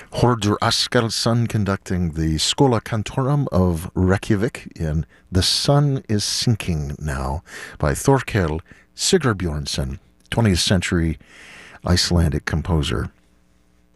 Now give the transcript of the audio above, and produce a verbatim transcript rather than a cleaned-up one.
Hordur Askardsson conducting the Schola Cantorum of Reykjavik in The Sun is Sinking Now by Thorkel Sigurbjornsson, twentieth century Icelandic composer.